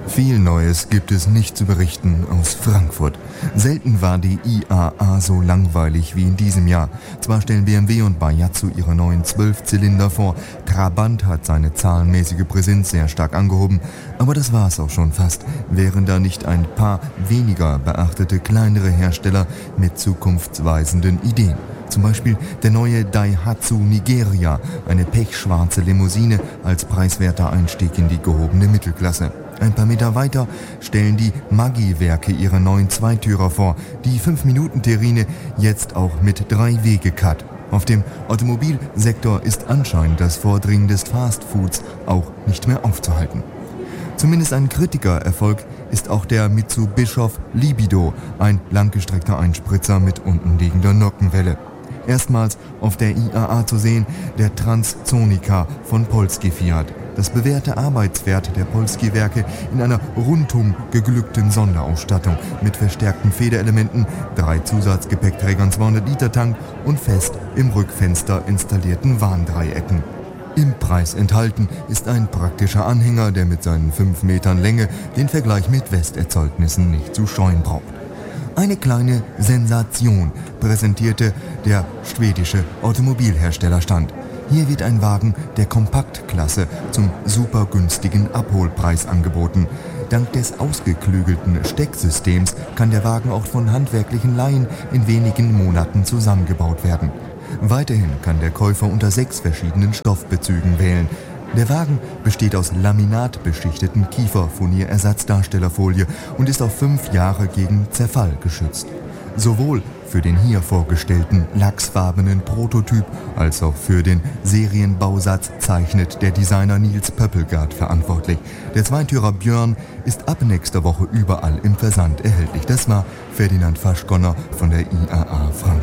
Viel Neues gibt es nicht zu berichten aus Frankfurt. Selten war die IAA so langweilig wie in diesem Jahr. Zwar stellen BMW und Baihatsu ihre neuen 12-Zylinder vor, Trabant hat seine zahlenmäßige Präsenz sehr stark angehoben, aber das war's auch schon fast. Wären da nicht ein paar weniger beachtete kleinere Hersteller mit zukunftsweisenden Ideen. Zum Beispiel der neue Daihatsu Nigeria, eine pechschwarze Limousine als preiswerter Einstieg in die gehobene Mittelklasse. Ein paar Meter weiter stellen die Maggi-Werke ihre neuen Zweitürer vor, die 5-Minuten-Terrine jetzt auch mit 3-Wege-Cut. Auf dem Automobilsektor ist anscheinend das Vordringen des Fastfoods auch nicht mehr aufzuhalten. Zumindest ein Kritikererfolg ist auch der Mitsubishi Libido, ein langgestreckter Einspritzer mit untenliegender Nockenwelle. Erstmals auf der IAA zu sehen, der Transzonika von Polski Fiat. Das bewährte Arbeitswert der Polski-Werke in einer rundum geglückten Sonderausstattung mit verstärkten Federelementen, 3 Zusatzgepäckträgern, 200-Liter-Tank und fest im Rückfenster installierten Warndreiecken. Im Preis enthalten ist ein praktischer Anhänger, der mit seinen 5 Metern Länge den Vergleich mit Westerzeugnissen nicht zu scheuen braucht. Eine kleine Sensation präsentierte der schwedische Automobilherstellerstand. Hier wird ein Wagen der Kompaktklasse zum super günstigen Abholpreis angeboten. Dank des ausgeklügelten Stecksystems kann der Wagen auch von handwerklichen Laien in wenigen Monaten zusammengebaut werden. Weiterhin kann der Käufer unter 6 verschiedenen Stoffbezügen wählen. Der Wagen besteht aus laminatbeschichteten Kieferfurnierersatzdarstellerfolie und ist auf 5 Jahre gegen Zerfall geschützt. Sowohl für den hier vorgestellten lachsfarbenen Prototyp als auch für den Serienbausatz zeichnet der Designer Nils Pöppelgard verantwortlich. Der Zweitürer Björn ist ab nächster Woche überall im Versand erhältlich. Das war Ferdinand Faschgonner von der IAA Frankfurt.